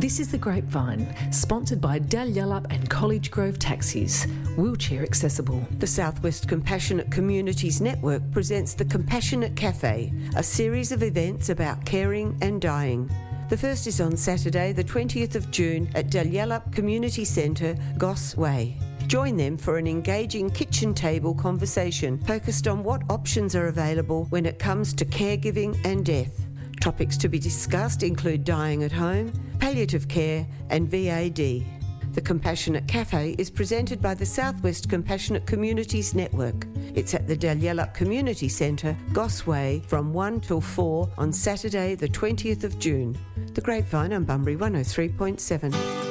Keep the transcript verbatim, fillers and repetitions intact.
This is The Grapevine, sponsored by Dalyellup and College Grove Taxis, wheelchair accessible. The Southwest Compassionate Communities Network presents The Compassionate Cafe, a series of events about caring and dying. The first is on Saturday, the twentieth of June at Dalyellup Community Centre, Goss Way. Join them for an engaging kitchen table conversation focused on what options are available when it comes to caregiving and death. Topics to be discussed include dying at home, palliative care and V A D. The Compassionate Cafe is presented by the Southwest Compassionate Communities Network. It's at the Dalyellup Community Centre, Goss Way, from one till four on Saturday the twentieth of June. The Grapevine on Bunbury one oh three point seven.